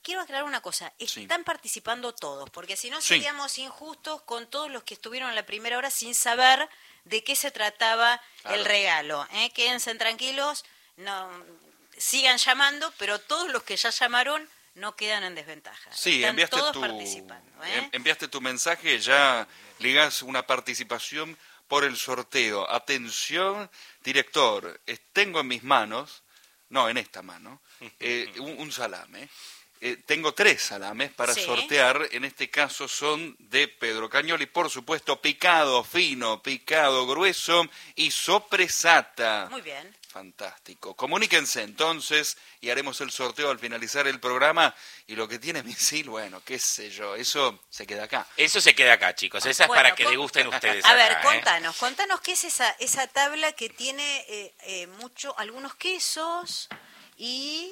quiero aclarar una cosa, Sí. están participando todos, porque si no Sí. seríamos injustos con todos los que estuvieron en la primera hora sin saber de qué se trataba Claro. el regalo. Quédense tranquilos, no sigan llamando, pero todos los que ya llamaron no quedan en desventaja. Sí, están enviaste todos participando. enviaste tu mensaje, ya ligás una participación por el sorteo. Atención, director, tengo en mis manos, no, en esta mano, un salame. Tengo 3 salames para Sí. sortear, en este caso son de Pedro Cagnoli, por supuesto, picado fino, picado grueso y sopresata. Muy bien. Fantástico. Comuníquense entonces y haremos el sorteo al finalizar el programa. Y lo que tiene Misil, bueno, qué sé yo, eso se queda acá. Eso se queda acá, chicos. Esa es Bueno, para que degusten ustedes A acá, ver, contanos qué es esa tabla que tiene algunos quesos y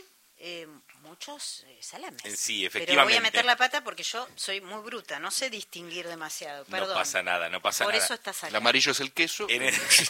muchos salames. Sí, Pero efectivamente. voy a meter la pata porque yo soy muy bruta, no sé distinguir demasiado, perdón. No pasa nada. Por eso está El salado. amarillo es el queso. En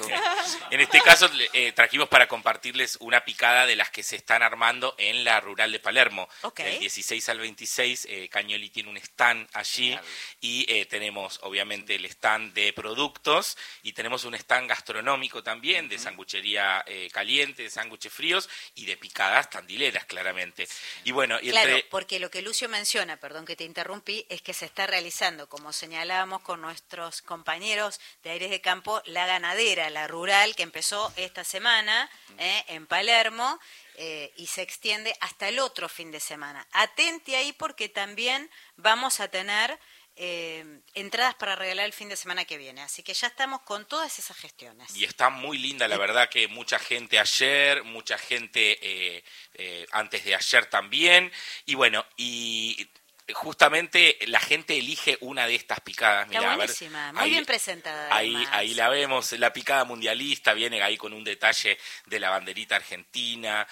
este caso trajimos para compartirles una picada de las que se están armando en la rural de Palermo. Ok. Del 16 al 26, Cagnoli tiene un stand allí. Genial. Y tenemos obviamente el stand de productos y tenemos un stand gastronómico también de sanguchería caliente, de sándwiches fríos y de picadas tandileras, claramente. Y bueno, y Claro, entre... porque lo que Lucio menciona, perdón que te interrumpí, es que se está realizando, como señalábamos con nuestros compañeros de Aires de Campo, la ganadera, la rural, que empezó esta semana en Palermo y se extiende hasta el otro fin de semana. Atente ahí porque también vamos a tener entradas para regalar el fin de semana que viene. Así que ya estamos con todas esas gestiones. Y está muy linda, la verdad que mucha gente ayer, mucha gente antes de ayer también. Y bueno, y justamente la gente elige una de estas picadas. Está Mirá, a ver, buenísima, muy ahí- bien presentada. Además. Ahí la vemos, la picada mundialista, viene ahí con un detalle de la banderita argentina.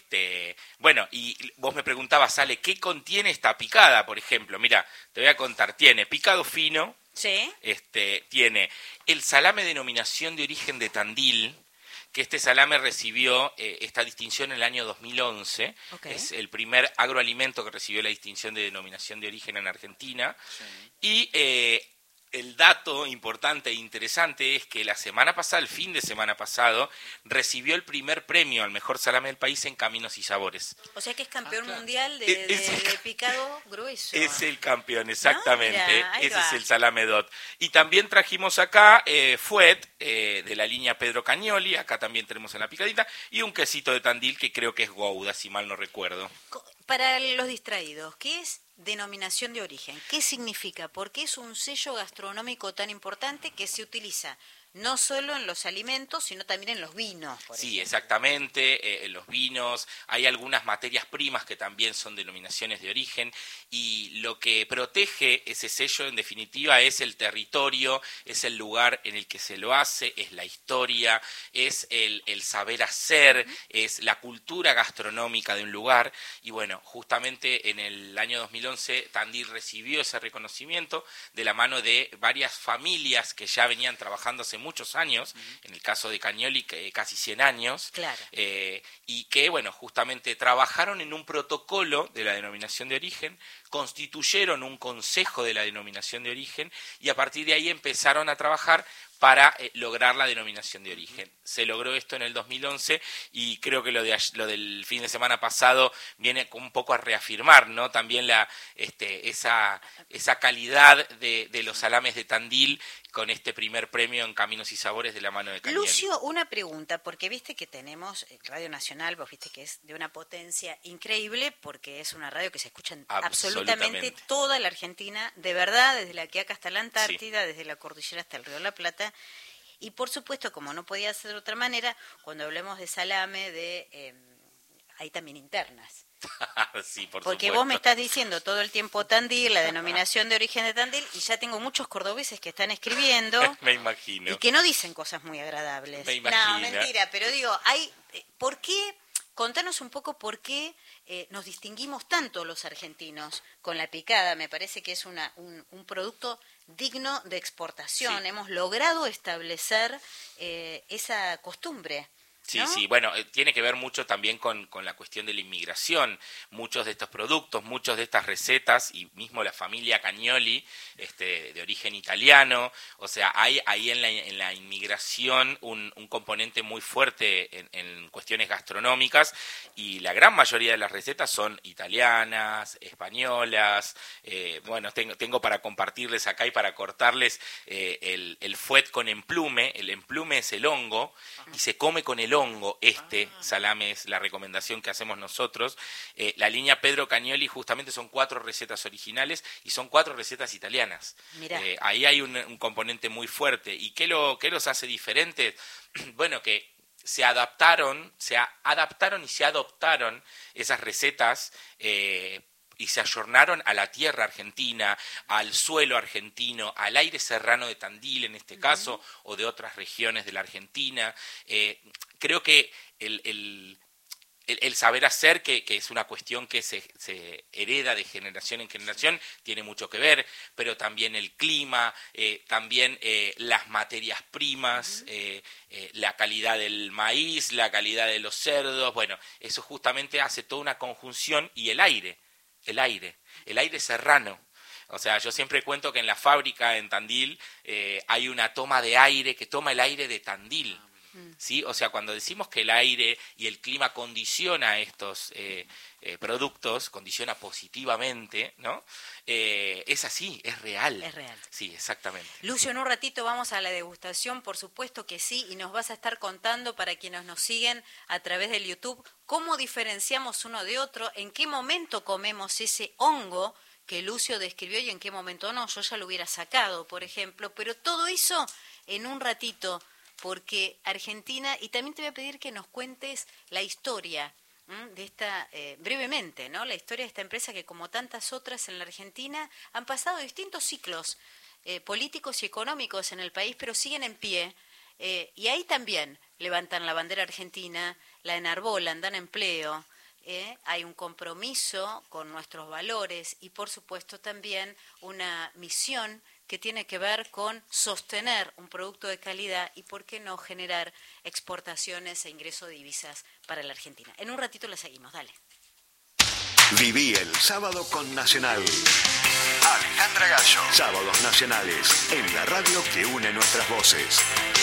Bueno, y vos me preguntabas, Ale, ¿qué contiene esta picada, por ejemplo? Mira, te voy a contar, tiene picado fino, Sí. tiene el salame denominación de origen de Tandil, que este salame recibió esta distinción en el año 2011. Ok. Es el primer agroalimento que recibió la distinción de denominación de origen en Argentina. Y el dato importante e interesante es que la semana pasada, el fin de semana pasado, recibió el primer premio al mejor salame del país en Caminos y Sabores. O sea que es campeón claro. mundial Es- de picado grueso. Es el campeón, exactamente. Mira, ahí Ese va. es el salame DOT. Y también trajimos acá Fuet, de la línea Pedro Cagnoli, acá también tenemos en la picadita, y un quesito de Tandil que creo que es Gouda, si mal no recuerdo. Para los distraídos, ¿qué es denominación de origen? ¿Qué significa? ¿Por qué es un sello gastronómico tan importante que se utiliza no solo en los alimentos, sino también en los vinos? Por Sí, ejemplo? exactamente, en los vinos hay algunas materias primas que también son denominaciones de origen y lo que protege ese sello en definitiva es el territorio, es el lugar en el que se lo hace, es la historia, es el saber hacer, es la cultura gastronómica de un lugar y bueno, justamente en el año 2011 Tandil recibió ese reconocimiento de la mano de varias familias que ya venían trabajando hace muchos años, en el caso de Cagnoli casi 100 años, Claro. y que, bueno, justamente trabajaron en un protocolo de la denominación de origen, constituyeron un consejo de la denominación de origen y a partir de ahí empezaron a trabajar para lograr la denominación de origen. Se logró esto en el 2011 y creo que lo del fin de semana pasado viene un poco a reafirmar, ¿no? También esa calidad de los salames de Tandil con este primer premio en Caminos y Sabores de la mano de Cagnoli. Lucio, una pregunta, porque viste que tenemos Radio Nacional, vos viste que es de una potencia increíble, porque es una radio que se escucha en absolutamente toda la Argentina, de verdad, desde la Quiaca hasta la Antártida, desde la cordillera hasta el Río de la Plata, y por supuesto, como no podía ser de otra manera, cuando hablemos de salame, hay también internas. Sí, por Porque supuesto. vos me estás diciendo todo el tiempo Tandil, la denominación de origen de Tandil, y ya tengo muchos cordobeses que están escribiendo Me imagino. y que no dicen cosas muy agradables. Me imagino. No, mentira, pero digo, ¿por qué? Contanos un poco por qué nos distinguimos tanto los argentinos con la picada. Me parece que es un producto digno de exportación. Sí. Hemos logrado establecer esa costumbre. Sí, ¿no? sí, bueno, tiene que ver mucho también con la cuestión de la inmigración. Muchos de estos productos, muchas de estas recetas, y mismo la familia Cagnoli, de origen italiano, o sea, hay ahí en la inmigración un componente muy fuerte en cuestiones gastronómicas, y la gran mayoría de las recetas son italianas, españolas. Bueno, tengo para compartirles acá y para cortarles el fuet con emplume. El emplume es el hongo y se come con el hongo. Salame es la recomendación que hacemos nosotros. La línea Pedro Cagnoli justamente son 4 recetas originales y son 4 recetas italianas. Ahí hay un componente muy fuerte. ¿Y qué los hace diferentes? Bueno, que se adaptaron y se adoptaron esas recetas y se ayornaron a la tierra argentina, al suelo argentino, al aire serrano de Tandil en este caso, o de otras regiones de la Argentina. Creo que el saber hacer, que es una cuestión que se hereda de generación en generación, tiene mucho que ver, pero también el clima, también las materias primas, la calidad del maíz, la calidad de los cerdos. Bueno, eso justamente hace toda una conjunción. Y el aire serrano. O sea, yo siempre cuento que en la fábrica en Tandil hay una toma de aire que toma el aire de Tandil. ¿Sí? O sea, cuando decimos que el aire y el clima condiciona estos productos, condiciona positivamente, ¿no? Es así, es real. Es real. Sí, exactamente. Lucio, en un ratito vamos a la degustación, por supuesto que sí, y nos vas a estar contando, para quienes nos siguen a través del YouTube, cómo diferenciamos uno de otro, en qué momento comemos ese hongo que Lucio describió y en qué momento no. Yo ya lo hubiera sacado, por ejemplo, pero todo eso en un ratito, porque Argentina, y también te voy a pedir que nos cuentes la historia de esta, brevemente, ¿no? La historia de esta empresa que, como tantas otras en la Argentina, han pasado distintos ciclos políticos y económicos en el país, pero siguen en pie, y ahí también levantan la bandera argentina, la enarbolan, dan empleo. Hay un compromiso con nuestros valores y, por supuesto, también una misión que tiene que ver con sostener un producto de calidad y, por qué no, generar exportaciones e ingreso de divisas para la Argentina. En un ratito la seguimos, dale. Viví el sábado con Nacional. Alejandra Gallo. Sábados nacionales en la radio que une nuestras voces.